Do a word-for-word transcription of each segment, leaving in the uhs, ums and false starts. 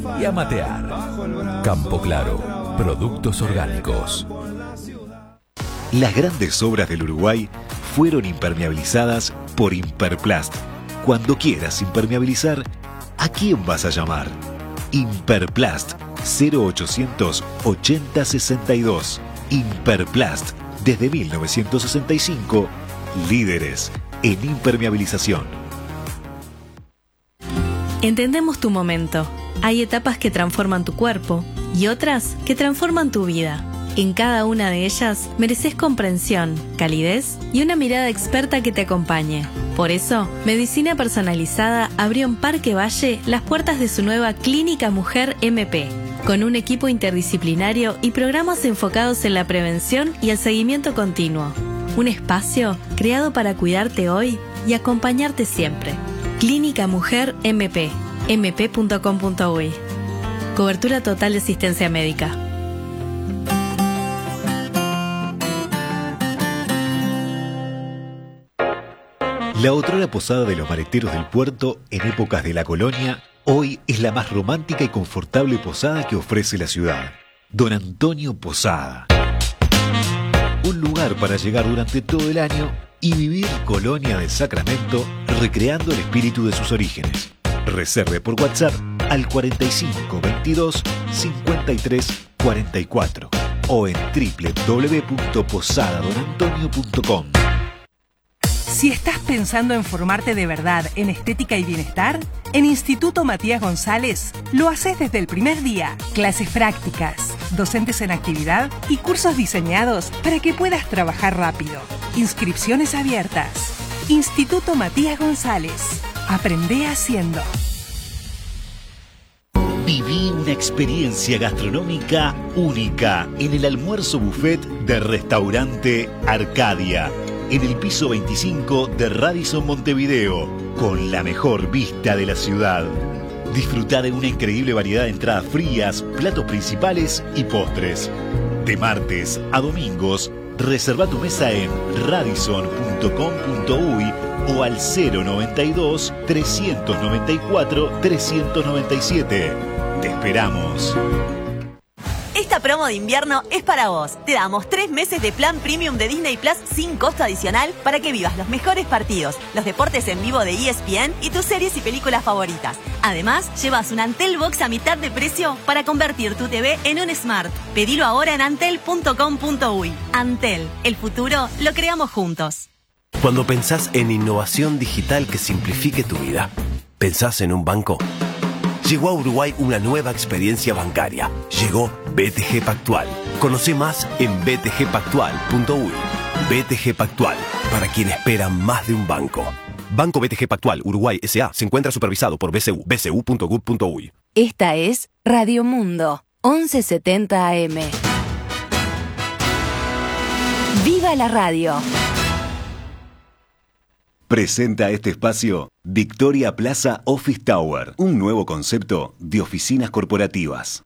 y a matear. Campo Claro, productos orgánicos. Las grandes obras del Uruguay fueron impermeabilizadas por Imperplast. Cuando quieras impermeabilizar, ¿a quién vas a llamar? Imperplast, cero ochocientos ochenta sesenta y dos. Imperplast, desde mil novecientos sesenta y cinco, líderes en impermeabilización. Entendemos tu momento. Hay etapas que transforman tu cuerpo y otras que transforman tu vida. En cada una de ellas mereces comprensión, calidez y una mirada experta que te acompañe. Por eso, Medicina Personalizada abrió en Parque Valle las puertas de su nueva Clínica Mujer M P, con un equipo interdisciplinario y programas enfocados en la prevención y el seguimiento continuo. Un espacio creado para cuidarte hoy y acompañarte siempre. Clínica Mujer M P, m p punto com punto u y. Cobertura total de asistencia médica. La otrora posada de los maleteros del puerto en épocas de la colonia, hoy es la más romántica y confortable posada que ofrece la ciudad. Don Antonio Posada. Un lugar para llegar durante todo el año y vivir Colonia del Sacramento, recreando el espíritu de sus orígenes. Reserve por WhatsApp al cuarenta y cinco veintidós cincuenta y tres cuarenta y cuatro o en doble u doble u doble u punto posada don antonio punto com. Si estás pensando en formarte de verdad en estética y bienestar, en Instituto Matías González lo haces desde el primer día. Clases prácticas, docentes en actividad y cursos diseñados para que puedas trabajar rápido. Inscripciones abiertas. Instituto Matías González. Aprende haciendo. Viví una experiencia gastronómica única en el almuerzo buffet de Restaurante Arcadia, en el piso veinticinco de Radisson Montevideo, con la mejor vista de la ciudad. Disfruta de una increíble variedad de entradas frías, platos principales y postres. De martes a domingos, reserva tu mesa en radisson punto com punto u y o al cero noventa y dos, trescientos noventa y cuatro, trescientos noventa y siete. Te esperamos. Esta promo de invierno es para vos. Te damos tres meses de plan premium de Disney Plus sin costo adicional para que vivas los mejores partidos, los deportes en vivo de E S P N y tus series y películas favoritas. Además, llevas un Antel Box a mitad de precio para convertir tu T V en un Smart. Pedilo ahora en antel punto com punto u y. Antel, el futuro lo creamos juntos. Cuando pensás en innovación digital que simplifique tu vida, ¿pensás en un banco? Llegó a Uruguay una nueva experiencia bancaria. Llegó B T G Pactual. Conoce más en b t g pactual punto u y. B T G Pactual, para quien espera más de un banco. Banco B T G Pactual Uruguay S A se encuentra supervisado por B C U, b c u punto gov punto u y. Esta es Radio Mundo, once setenta A M. ¡Viva la radio! Presenta este espacio Victoria Plaza Office Tower, un nuevo concepto de oficinas corporativas.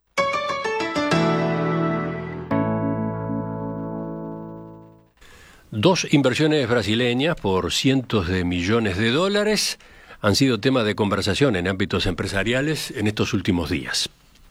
Dos inversiones brasileñas por cientos de millones de dólares han sido tema de conversación en ámbitos empresariales en estos últimos días.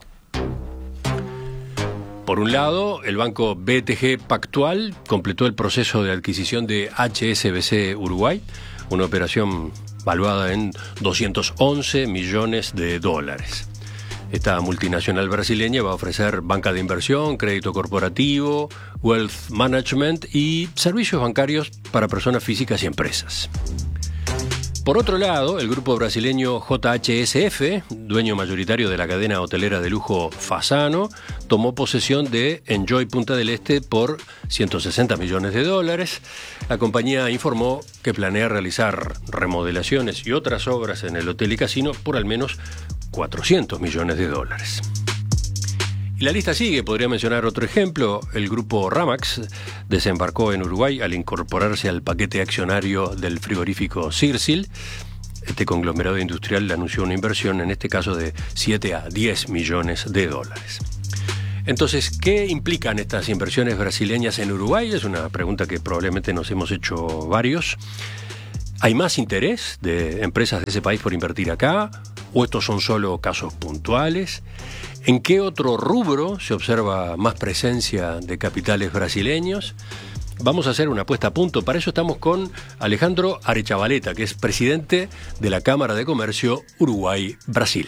Por un lado, el banco B T G Pactual completó el proceso de adquisición de H S B C Uruguay, una operación valuada en doscientos once millones de dólares. Esta multinacional brasileña va a ofrecer banca de inversión, crédito corporativo, wealth management y servicios bancarios para personas físicas y empresas. Por otro lado, el grupo brasileño J H S F, dueño mayoritario de la cadena hotelera de lujo Fasano, tomó posesión de Enjoy Punta del Este por ciento sesenta millones de dólares. La compañía informó que planea realizar remodelaciones y otras obras en el hotel y casino por al menos cuatrocientos millones de dólares. Y la lista sigue, podría mencionar otro ejemplo. El grupo Ramax desembarcó en Uruguay al incorporarse al paquete accionario del frigorífico Cirsil. Este conglomerado industrial anunció una inversión, en este caso de siete a diez millones de dólares. Entonces, ¿qué implican estas inversiones brasileñas en Uruguay? Es una pregunta que probablemente nos hemos hecho varios. ¿Hay más interés de empresas de ese país por invertir acá? ¿O estos son solo casos puntuales? ¿En qué otro rubro se observa más presencia de capitales brasileños? Vamos a hacer una puesta a punto. Para eso estamos con Alejandro Arechavaleta, que es presidente de la Cámara de Comercio Uruguay-Brasil.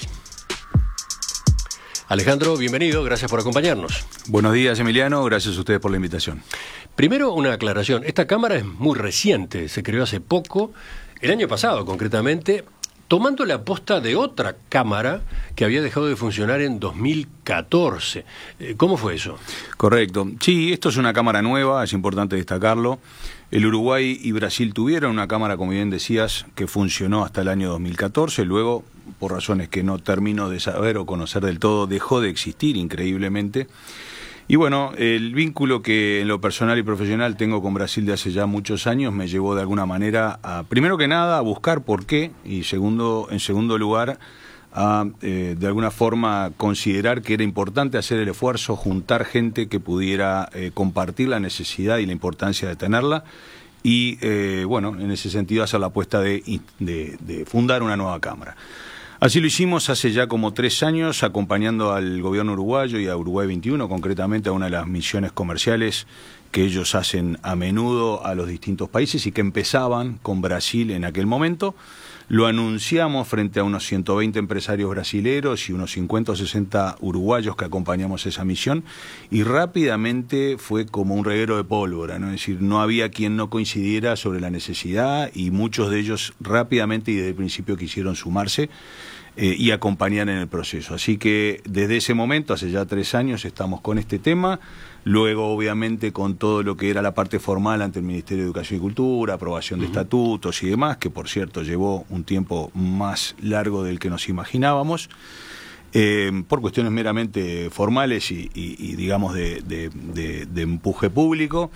Alejandro, bienvenido, gracias por acompañarnos. Buenos días, Emiliano, gracias a ustedes por la invitación. Primero, una aclaración. Esta Cámara es muy reciente, se creó hace poco, el año pasado concretamente, tomando la posta de otra Cámara que había dejado de funcionar en dos mil catorce. ¿Cómo fue eso? Correcto. Sí, esto es una Cámara nueva, es importante destacarlo. El Uruguay y Brasil tuvieron una Cámara, como bien decías, que funcionó hasta el año dos mil catorce, luego, por razones que no termino de saber o conocer del todo, dejó de existir increíblemente. Y bueno, el vínculo que en lo personal y profesional tengo con Brasil de hace ya muchos años me llevó de alguna manera a, primero que nada, a buscar por qué, y segundo, en segundo lugar, a eh, de alguna forma considerar que era importante hacer el esfuerzo, juntar gente que pudiera eh, compartir la necesidad y la importancia de tenerla, y eh, bueno, en ese sentido hacer la apuesta de, de, de fundar una nueva Cámara. Así lo hicimos hace ya como tres años, acompañando al gobierno uruguayo y a Uruguay veintiuno, concretamente a una de las misiones comerciales que ellos hacen a menudo a los distintos países y que empezaban con Brasil en aquel momento. Lo anunciamos frente a unos ciento veinte empresarios brasileros y unos cincuenta o sesenta uruguayos que acompañamos esa misión, y rápidamente fue como un reguero de pólvora, ¿no? Es decir, no había quien no coincidiera sobre la necesidad, y muchos de ellos rápidamente y desde el principio quisieron sumarse eh, y acompañar en el proceso. Así que desde ese momento, hace ya tres años, estamos con este tema. Luego, obviamente, con todo lo que era la parte formal ante el Ministerio de Educación y Cultura, aprobación de uh-huh. estatutos y demás, que por cierto llevó un tiempo más largo del que nos imaginábamos, eh, por cuestiones meramente formales y, y, y digamos, de, de, de, de empuje público.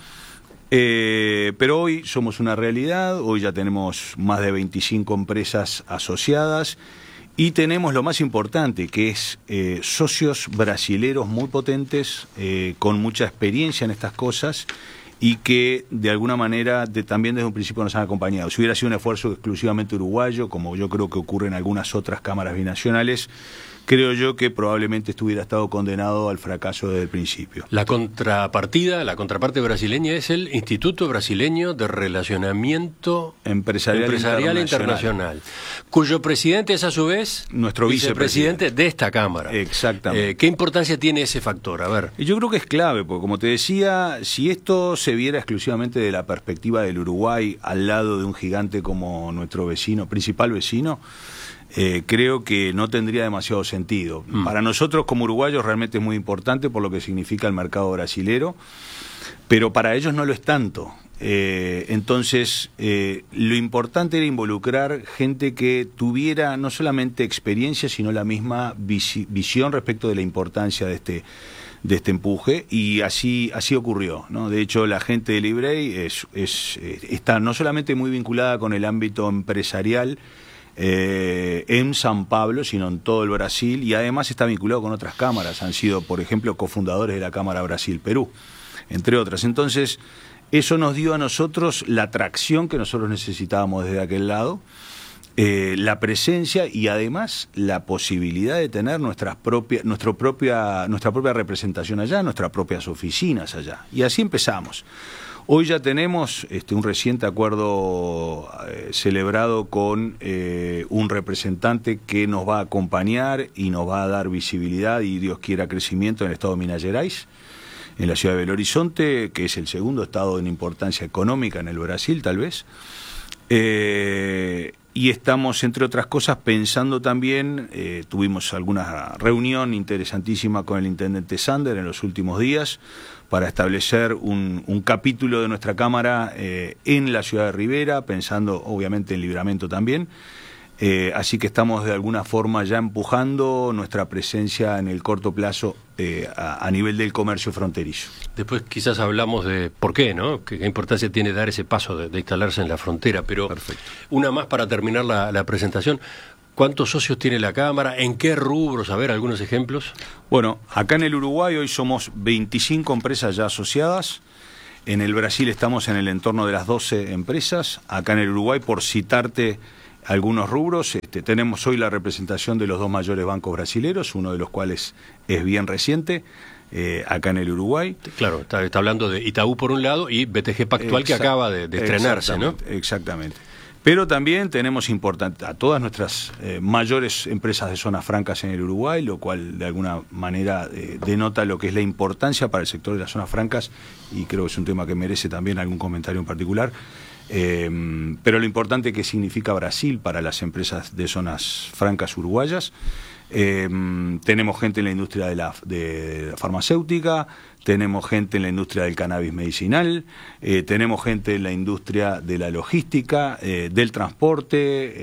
Eh, pero hoy somos una realidad, hoy ya tenemos más de veinticinco empresas asociadas, y tenemos lo más importante, que es eh, socios brasileros muy potentes, eh, con mucha experiencia en estas cosas, y que de alguna manera de, también desde un principio nos han acompañado. Si hubiera sido un esfuerzo exclusivamente uruguayo, como yo creo que ocurre en algunas otras cámaras binacionales, creo yo que probablemente estuviera estado condenado al fracaso desde el principio. La contrapartida, la contraparte brasileña es el Instituto Brasileño de Relacionamiento Empresarial, Empresarial Internacional, Internacional, cuyo presidente es a su vez nuestro vicepresidente de esta Cámara. Exactamente. Eh, ¿Qué importancia tiene ese factor? A ver. Yo creo que es clave, porque como te decía, si esto se viera exclusivamente de la perspectiva del Uruguay al lado de un gigante como nuestro vecino, principal vecino, Eh, creo que no tendría demasiado sentido. Mm. Para nosotros como uruguayos realmente es muy importante por lo que significa el mercado brasilero, pero para ellos no lo es tanto. Eh, entonces, eh, lo importante era involucrar gente que tuviera no solamente experiencia, sino la misma vis- visión respecto de la importancia de este de este empuje, y así así ocurrió, ¿no? De hecho, la gente de Librey es, es, eh, está no solamente muy vinculada con el ámbito empresarial Eh, en San Pablo, sino en todo el Brasil, y además está vinculado con otras cámaras. Han sido, por ejemplo, cofundadores de la Cámara Brasil-Perú, entre otras. Entonces, eso nos dio a nosotros la tracción que nosotros necesitábamos desde aquel lado, eh, la presencia y además la posibilidad de tener nuestras propias, nuestra propia, nuestra propia representación allá, nuestras propias oficinas allá. Y así empezamos. Hoy ya tenemos este, un reciente acuerdo eh, celebrado con eh, un representante que nos va a acompañar y nos va a dar visibilidad y, Dios quiera, crecimiento en el estado de Minas Gerais, en la ciudad de Belo Horizonte, que es el segundo estado en importancia económica en el Brasil, tal vez. Eh, y estamos, entre otras cosas, pensando también, eh, tuvimos alguna reunión interesantísima con el intendente Sander en los últimos días, para establecer un, un capítulo de nuestra Cámara eh, en la ciudad de Rivera, pensando obviamente en Libramento también. Eh, así que estamos de alguna forma ya empujando nuestra presencia en el corto plazo eh, a, a nivel del comercio fronterizo. Después quizás hablamos de por qué, ¿no? ¿Qué, qué importancia tiene dar ese paso de, de instalarse en la frontera? Pero perfecto. Una más para terminar la, la presentación. ¿Cuántos socios tiene la Cámara? ¿En qué rubros? A ver, algunos ejemplos. Bueno, acá en el Uruguay hoy somos veinticinco empresas ya asociadas. En el Brasil estamos en el entorno de las doce empresas. Acá en el Uruguay, por citarte algunos rubros, este, tenemos hoy la representación de los dos mayores bancos brasileros, uno de los cuales es bien reciente, eh, acá en el Uruguay. Claro, está, está hablando de Itaú por un lado y B T G Pactual, que acaba de, de estrenarse, ¿no? Exactamente. Pero también tenemos importante a todas nuestras eh, mayores empresas de zonas francas en el Uruguay, lo cual de alguna manera eh, denota lo que es la importancia para el sector de las zonas francas, y creo que es un tema que merece también algún comentario en particular. Eh, pero lo importante que significa Brasil para las empresas de zonas francas uruguayas. Eh, tenemos gente en la industria de la, de la farmacéutica, tenemos gente en la industria del cannabis medicinal, eh, tenemos gente en la industria de la logística, eh, del transporte,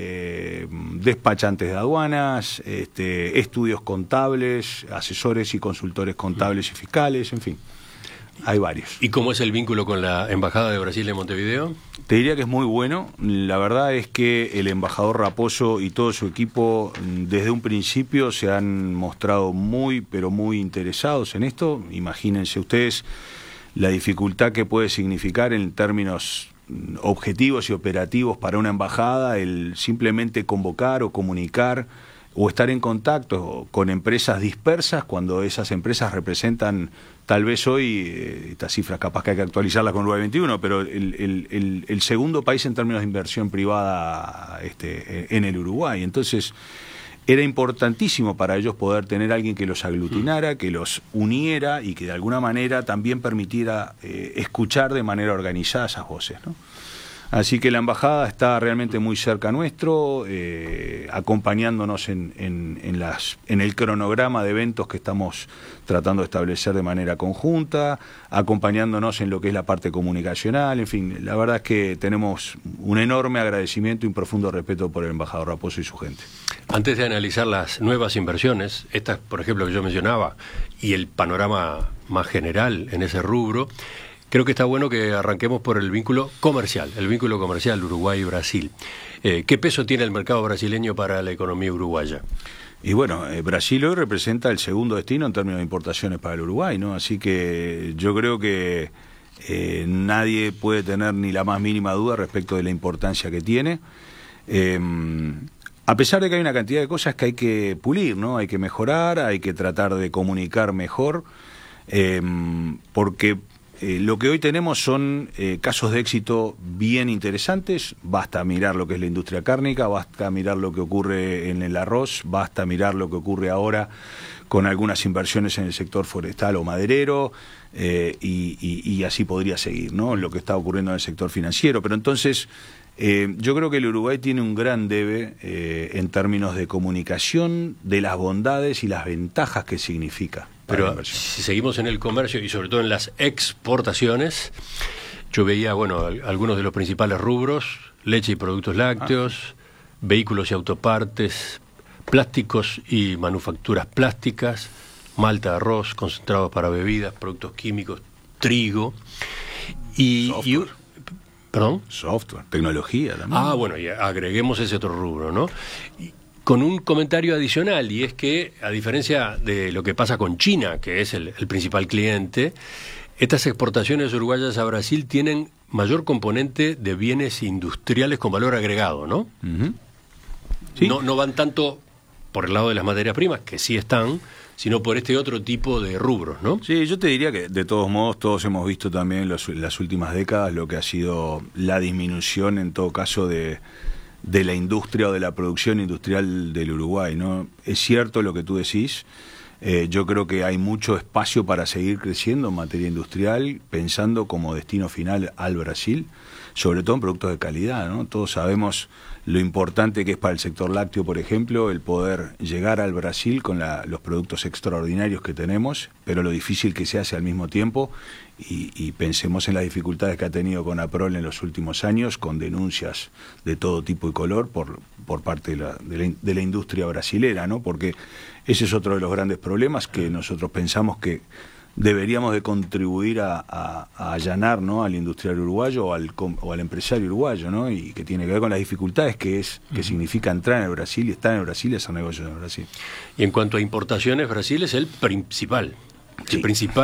eh, despachantes de aduanas, este, estudios contables, asesores y consultores contables y fiscales, en fin. Hay varios. ¿Y cómo es el vínculo con la Embajada de Brasil en Montevideo? Te diría que es muy bueno. La verdad es que el embajador Raposo y todo su equipo desde un principio se han mostrado muy, pero muy interesados en esto. Imagínense ustedes la dificultad que puede significar en términos objetivos y operativos para una embajada el simplemente convocar o comunicar o estar en contacto con empresas dispersas cuando esas empresas representan, tal vez hoy, eh, estas cifras capaz que hay que actualizarlas con Uruguay veintiuno, pero el, el, el, el segundo país en términos de inversión privada este, en el Uruguay. Entonces, era importantísimo para ellos poder tener a alguien que los aglutinara, que los uniera y que de alguna manera también permitiera eh, escuchar de manera organizada esas voces, ¿no? Así que la embajada está realmente muy cerca nuestro, eh, acompañándonos en, en, en, las, en el cronograma de eventos que estamos tratando de establecer de manera conjunta, acompañándonos en lo que es la parte comunicacional, en fin, la verdad es que tenemos un enorme agradecimiento y un profundo respeto por el embajador Raposo y su gente. Antes de analizar las nuevas inversiones, estas, por ejemplo, que yo mencionaba, y el panorama más general en ese rubro, creo que está bueno que arranquemos por el vínculo comercial, el vínculo comercial Uruguay-Brasil. Eh, ¿Qué peso tiene el mercado brasileño para la economía uruguaya? Y bueno, eh, Brasil hoy representa el segundo destino en términos de importaciones para el Uruguay, ¿no? Así que yo creo que eh, nadie puede tener ni la más mínima duda respecto de la importancia que tiene. Eh, a pesar de que hay una cantidad de cosas que hay que pulir, ¿no? Hay que mejorar, hay que tratar de comunicar mejor, eh, porque Eh, lo que hoy tenemos son eh, casos de éxito bien interesantes. Basta mirar lo que es la industria cárnica, basta mirar lo que ocurre en el arroz, basta mirar lo que ocurre ahora con algunas inversiones en el sector forestal o maderero, eh, y, y, y así podría seguir, ¿no? Lo que está ocurriendo en el sector financiero. Pero entonces, eh, yo creo que el Uruguay tiene un gran debe eh, en términos de comunicación de las bondades y las ventajas que significa. Pero si seguimos en el comercio y sobre todo en las exportaciones, yo veía, bueno, algunos de los principales rubros: leche y productos lácteos, ah. vehículos y autopartes, plásticos y manufacturas plásticas, malta, arroz, concentrados para bebidas, productos químicos, trigo y... Software. y ¿Perdón? Software, tecnología también. Ah, bueno, y agreguemos ese otro rubro, ¿no? Y, con un comentario adicional, y es que, a diferencia de lo que pasa con China, que es el, el principal cliente, estas exportaciones uruguayas a Brasil tienen mayor componente de bienes industriales con valor agregado, ¿no? Uh-huh. ¿Sí? No, no van tanto por el lado de las materias primas, que sí están, sino por este otro tipo de rubros, ¿no? Sí, yo te diría que de todos modos todos hemos visto también en los, las últimas décadas lo que ha sido la disminución, en todo caso, de... de la industria o de la producción industrial del Uruguay, ¿no? Es cierto lo que tú decís, eh, yo creo que hay mucho espacio para seguir creciendo en materia industrial, pensando como destino final al Brasil, sobre todo en productos de calidad, ¿no? Todos sabemos lo importante que es para el sector lácteo, por ejemplo, el poder llegar al Brasil con la, los productos extraordinarios que tenemos, pero lo difícil que se hace al mismo tiempo, y, y pensemos en las dificultades que ha tenido Conaprol en los últimos años, con denuncias de todo tipo y color por, por parte de la, de, la, de la industria brasilera, ¿no? Porque ese es otro de los grandes problemas, que nosotros pensamos que deberíamos de contribuir a, a, a allanar, ¿no?, al industrial uruguayo o al, o al empresario uruguayo, ¿no?, y que tiene que ver con las dificultades que es que uh-huh. significa entrar en el Brasil y estar en el Brasil y hacer negocios en el Brasil. Y en cuanto a importaciones, Brasil es el principal, sí. el principal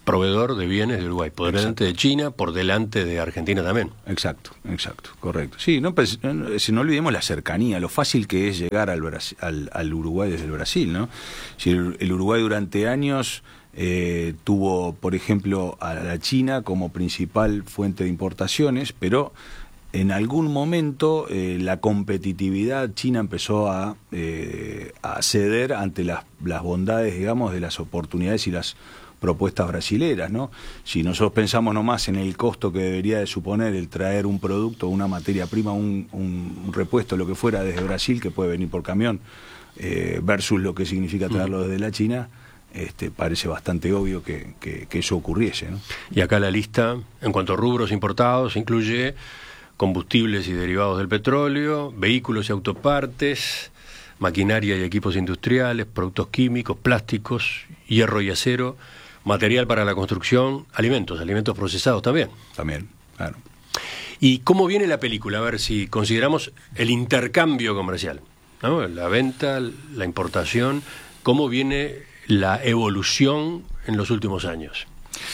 proveedor de bienes de Uruguay, por delante de China, por delante de Argentina también. Exacto, exacto, correcto. Sí, no, pues, no, si no olvidemos la cercanía, lo fácil que es llegar al, Brasil, al, al Uruguay desde el Brasil, ¿no? Si el, el Uruguay durante años eh, tuvo, por ejemplo, a la China como principal fuente de importaciones, pero en algún momento eh, la competitividad china empezó a, eh, a ceder ante las, las bondades, digamos, de las oportunidades y las propuestas brasileras, ¿no? Si nosotros pensamos nomás en el costo que debería de suponer el traer un producto, una materia prima, un, un, un repuesto, lo que fuera desde Brasil, que puede venir por camión, eh, versus lo que significa traerlo desde la China, este, parece bastante obvio que, que, que eso ocurriese, ¿no? Y acá la lista, en cuanto a rubros importados, incluye combustibles y derivados del petróleo, vehículos y autopartes, maquinaria y equipos industriales, productos químicos, plásticos, hierro y acero, material para la construcción, alimentos, alimentos procesados también. También, claro. ¿Y cómo viene la película? A ver si consideramos el intercambio comercial, ¿no? La venta, la importación, ¿cómo viene la evolución en los últimos años?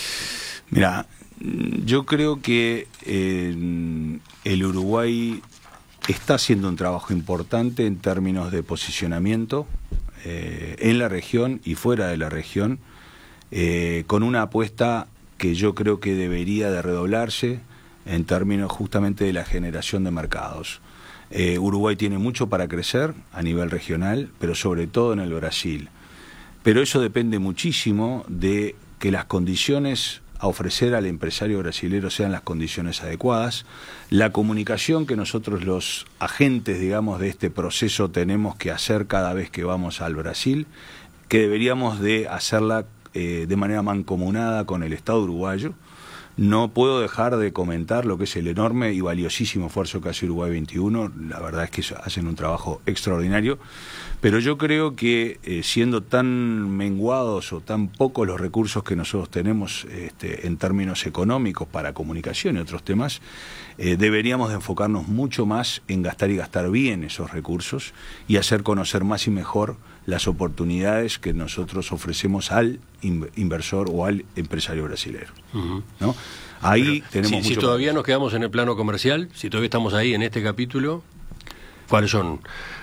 Mira, yo creo que eh, el Uruguay está haciendo un trabajo importante en términos de posicionamiento eh, en la región y fuera de la región, eh, con una apuesta que yo creo que debería de redoblarse en términos justamente de la generación de mercados. Eh, Uruguay tiene mucho para crecer a nivel regional, pero sobre todo en el Brasil. Pero eso depende muchísimo de que las condiciones a ofrecer al empresario brasilero sean las condiciones adecuadas, la comunicación que nosotros los agentes, digamos, de este proceso tenemos que hacer cada vez que vamos al Brasil, que deberíamos de hacerla eh, de manera mancomunada con el Estado uruguayo. No puedo dejar de comentar lo que es el enorme y valiosísimo esfuerzo que hace Uruguay veintiuno, la verdad es que hacen un trabajo extraordinario, pero yo creo que eh, siendo tan menguados o tan pocos los recursos que nosotros tenemos este, en términos económicos para comunicación y otros temas, eh, deberíamos de enfocarnos mucho más en gastar y gastar bien esos recursos y hacer conocer más y mejor las oportunidades que nosotros ofrecemos al inversor o al empresario brasileño. Uh-huh. ¿No? Ahí Pero, tenemos si, mucho si todavía nos quedamos en el plano comercial, si todavía estamos ahí en este capítulo, ¿cuáles son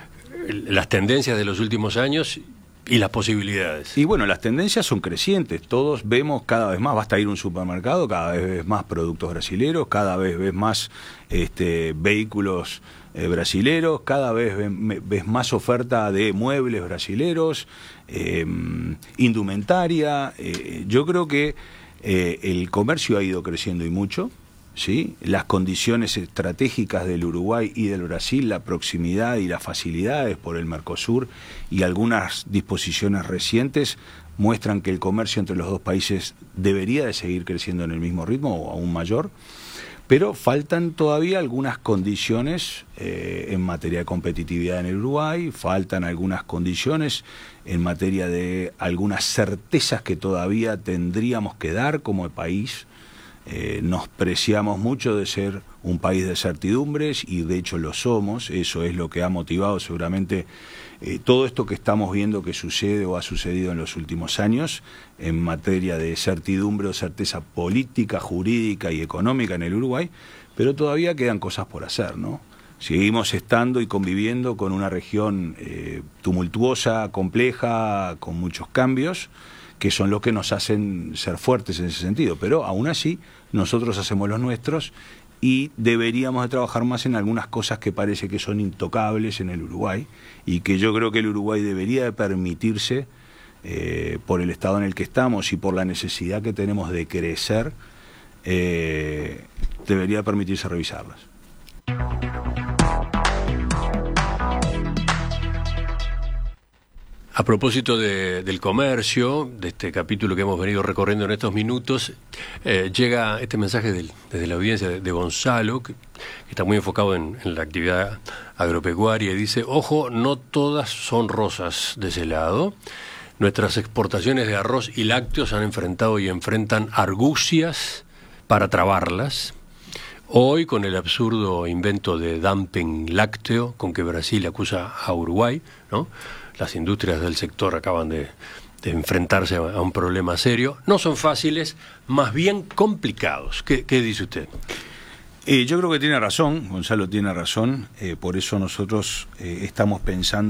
las tendencias de los últimos años y las posibilidades? Y bueno, las tendencias son crecientes. Todos vemos cada vez más, basta ir a un supermercado, cada vez ves más productos brasileros, cada vez ves más este, vehículos eh, brasileros, cada vez ves, ves más oferta de muebles brasileros, eh, indumentaria. Eh, yo creo que eh, el comercio ha ido creciendo y mucho. ¿Sí? Las condiciones estratégicas del Uruguay y del Brasil, la proximidad y las facilidades por el Mercosur y algunas disposiciones recientes muestran que el comercio entre los dos países debería de seguir creciendo en el mismo ritmo o aún mayor, pero faltan todavía algunas condiciones eh, en materia de competitividad en el Uruguay, faltan algunas condiciones en materia de algunas certezas que todavía tendríamos que dar como país. Eh, nos preciamos mucho de ser un país de certidumbres y de hecho lo somos. Eso es lo que ha motivado seguramente eh, todo esto que estamos viendo que sucede o ha sucedido en los últimos años en materia de certidumbre o certeza política, jurídica y económica en el Uruguay, pero todavía quedan cosas por hacer, ¿no? Seguimos estando y conviviendo con una región eh, tumultuosa, compleja, con muchos cambios, que son los que nos hacen ser fuertes en ese sentido, pero aún así nosotros hacemos los nuestros y deberíamos de trabajar más en algunas cosas que parece que son intocables en el Uruguay y que yo creo que el Uruguay debería de permitirse, eh, por el estado en el que estamos y por la necesidad que tenemos de crecer, eh, debería permitirse revisarlas. A propósito de, del comercio, de este capítulo que hemos venido recorriendo en estos minutos, eh, llega este mensaje del, desde la audiencia de, de Gonzalo, que, que está muy enfocado en, en la actividad agropecuaria, y dice: ojo, no todas son rosas de ese lado. Nuestras exportaciones de arroz y lácteos han enfrentado y enfrentan argucias para trabarlas. Hoy, con el absurdo invento de dumping lácteo con que Brasil acusa a Uruguay, ¿no? Las industrias del sector acaban de, de enfrentarse a un problema serio. No son fáciles, más bien complicados. ¿Qué, qué dice usted? Eh, yo creo que tiene razón, Gonzalo tiene razón, eh, por eso nosotros eh, estamos pensando